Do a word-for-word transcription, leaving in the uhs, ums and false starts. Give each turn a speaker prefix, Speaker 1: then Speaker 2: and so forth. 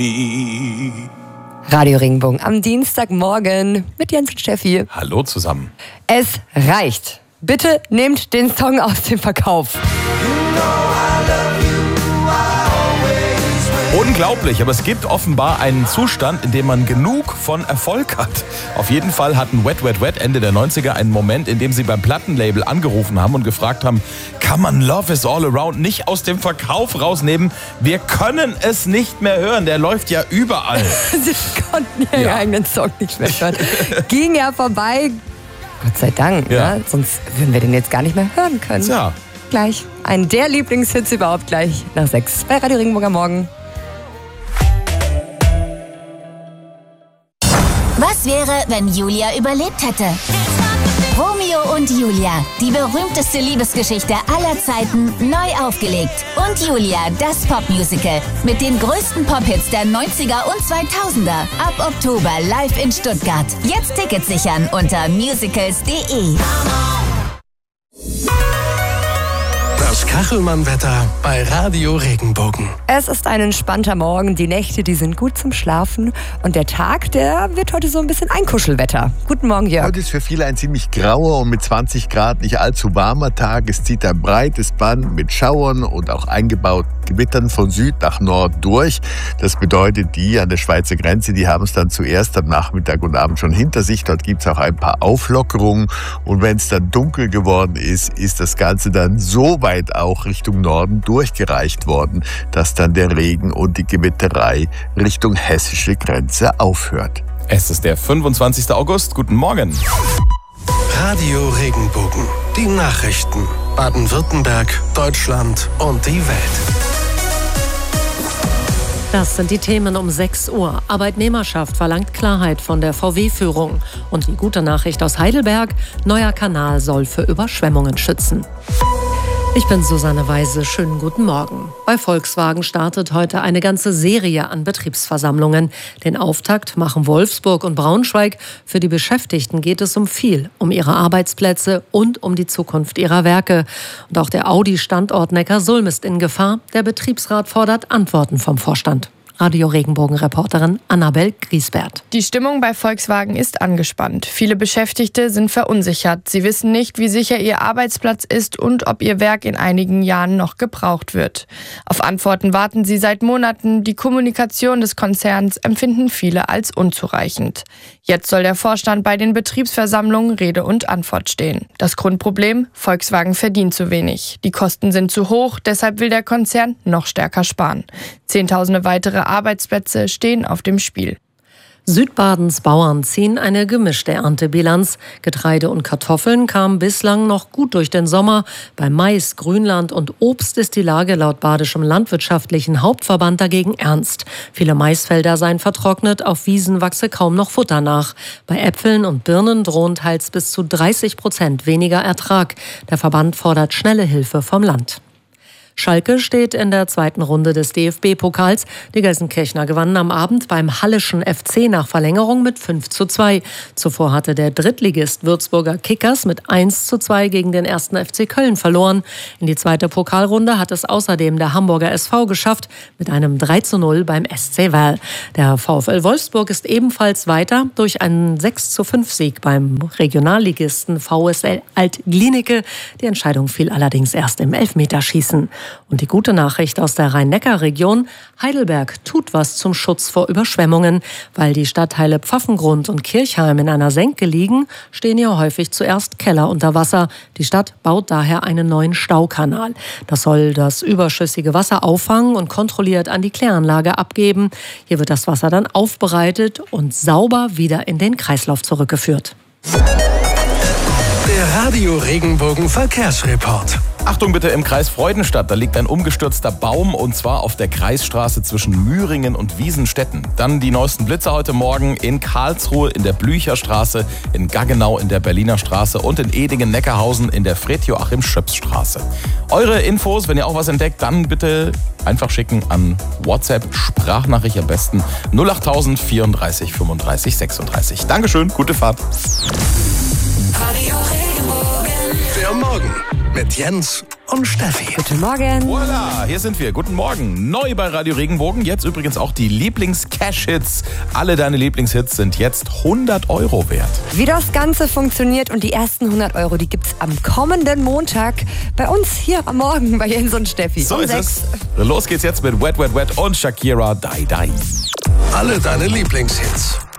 Speaker 1: Radio Regenbogen am Dienstagmorgen mit Jens und Steffi.
Speaker 2: Hallo zusammen.
Speaker 1: Es reicht. Bitte nehmt den Song aus dem Verkauf.
Speaker 2: Unglaublich, aber es gibt offenbar einen Zustand, in dem man genug von Erfolg hat. Auf jeden Fall hatten Wet Wet Wet Ende der neunziger einen Moment, in dem sie beim Plattenlabel angerufen haben und gefragt haben, kann man Love is All Around nicht aus dem Verkauf rausnehmen? Wir können es nicht mehr hören, der läuft ja überall.
Speaker 1: Sie konnten ihren
Speaker 2: Ja.
Speaker 1: eigenen Song nicht mehr hören. Ging ja vorbei. Gott sei Dank,
Speaker 2: Ja.
Speaker 1: ne? Sonst würden wir den jetzt gar nicht mehr hören können.
Speaker 2: Ja.
Speaker 1: Gleich ein der Lieblingshits überhaupt gleich nach sechs bei Radio Regenbogen am Morgen.
Speaker 3: Was wäre, wenn Julia überlebt hätte? Romeo und Julia, die berühmteste Liebesgeschichte aller Zeiten, neu aufgelegt. Und Julia, das Popmusical mit den größten Pophits der neunziger und zweitausender. Ab Oktober live in Stuttgart. Jetzt Tickets sichern unter musicals punkt de.
Speaker 4: Das Kachelmann-Wetter bei Radio Regenbogen.
Speaker 1: Es ist ein entspannter Morgen, die Nächte, die sind gut zum Schlafen und der Tag, der wird heute so ein bisschen Einkuschelwetter. Guten Morgen, Jörg.
Speaker 5: Heute ist für viele ein ziemlich grauer und mit zwanzig Grad nicht allzu warmer Tag. Es zieht ein breites Band mit Schauern und auch eingebauten Gewittern von Süd nach Nord durch. Das bedeutet, die an der Schweizer Grenze, die haben es dann zuerst am Nachmittag und Abend schon hinter sich. Dort gibt es auch ein paar Auflockerungen. Und wenn es dann dunkel geworden ist, ist das Ganze dann so weit auch Richtung Norden durchgereicht worden, dass dann der Regen und die Gewitterei Richtung hessische Grenze aufhört.
Speaker 2: Es ist der fünfundzwanzigster August. Guten Morgen.
Speaker 4: Radio Regenbogen. Die Nachrichten. Baden-Württemberg, Deutschland und die Welt.
Speaker 6: Das sind die Themen um sechs Uhr. Arbeitnehmerschaft verlangt Klarheit von der V W-Führung. Und die gute Nachricht aus Heidelberg, neuer Kanal soll für Überschwemmungen schützen. Ich bin Susanne Weise, schönen guten Morgen. Bei Volkswagen startet heute eine ganze Serie an Betriebsversammlungen. Den Auftakt machen Wolfsburg und Braunschweig. Für die Beschäftigten geht es um viel, um ihre Arbeitsplätze und um die Zukunft ihrer Werke. Und auch der Audi-Standort Neckarsulm ist in Gefahr. Der Betriebsrat fordert Antworten vom Vorstand. Radio Regenbogen-Reporterin Annabel Griesbert.
Speaker 7: Die Stimmung bei Volkswagen ist angespannt. Viele Beschäftigte sind verunsichert. Sie wissen nicht, wie sicher ihr Arbeitsplatz ist und ob ihr Werk in einigen Jahren noch gebraucht wird. Auf Antworten warten sie seit Monaten. Die Kommunikation des Konzerns empfinden viele als unzureichend. Jetzt soll der Vorstand bei den Betriebsversammlungen Rede und Antwort stehen. Das Grundproblem: Volkswagen verdient zu wenig. Die Kosten sind zu hoch, deshalb will der Konzern noch stärker sparen. Zehntausende weitere Arbeitsplätze stehen auf dem Spiel.
Speaker 6: Südbadens Bauern ziehen eine gemischte Erntebilanz. Getreide und Kartoffeln kamen bislang noch gut durch den Sommer. Bei Mais, Grünland und Obst ist die Lage laut Badischem Landwirtschaftlichen Hauptverband dagegen ernst. Viele Maisfelder seien vertrocknet, auf Wiesen wachse kaum noch Futter nach. Bei Äpfeln und Birnen drohen teils bis zu dreißig Prozent weniger Ertrag. Der Verband fordert schnelle Hilfe vom Land. Schalke steht in der zweiten Runde des D F B-Pokals. Die Gelsenkirchner gewannen am Abend beim Halleschen F C nach Verlängerung mit fünf zu zwei. Zuvor hatte der Drittligist Würzburger Kickers mit eins zu zwei gegen den ersten F C Köln verloren. In die zweite Pokalrunde hat es außerdem der Hamburger S V geschafft mit einem drei zu null beim S C Werl. Der VfL Wolfsburg ist ebenfalls weiter durch einen sechs zu fünf Sieg beim Regionalligisten V S L Alt-Glienicke. Die Entscheidung fiel allerdings erst im Elfmeterschießen. Und die gute Nachricht aus der Rhein-Neckar-Region: Heidelberg tut was zum Schutz vor Überschwemmungen. Weil die Stadtteile Pfaffengrund und Kirchheim in einer Senke liegen, stehen hier häufig zuerst Keller unter Wasser. Die Stadt baut daher einen neuen Staukanal. Das soll das überschüssige Wasser auffangen und kontrolliert an die Kläranlage abgeben. Hier wird das Wasser dann aufbereitet und sauber wieder in den Kreislauf zurückgeführt.
Speaker 4: Der Radio Regenbogen Verkehrsreport.
Speaker 2: Achtung bitte im Kreis Freudenstadt, da liegt ein umgestürzter Baum und zwar auf der Kreisstraße zwischen Müringen und Wiesenstetten. Dann die neuesten Blitze heute Morgen in Karlsruhe in der Blücherstraße, in Gaggenau in der Berliner Straße und in Edingen-Neckarhausen in der Fred-Joachim-Schöps-Straße. Eure Infos, wenn ihr auch was entdeckt, dann bitte einfach schicken an WhatsApp, Sprachnachricht am besten null acht null null vierunddreißig fünfunddreißig sechsunddreißig. Dankeschön, gute Fahrt.
Speaker 4: Der Morgen mit Jens und Steffi.
Speaker 1: Guten Morgen.
Speaker 2: Voila, hier sind wir. Guten Morgen. Neu bei Radio Regenbogen. Jetzt übrigens auch die Lieblings-Cash-Hits. Alle deine Lieblingshits sind jetzt hundert Euro wert.
Speaker 1: Wie das Ganze funktioniert und die ersten hundert Euro, die gibt's am kommenden Montag bei uns hier am Morgen bei Jens und Steffi.
Speaker 2: So
Speaker 1: um
Speaker 2: ist
Speaker 1: sechs.
Speaker 2: es. Los geht's jetzt mit Wet, Wet, Wet und Shakira, Die, Die.
Speaker 4: Alle deine Lieblingshits.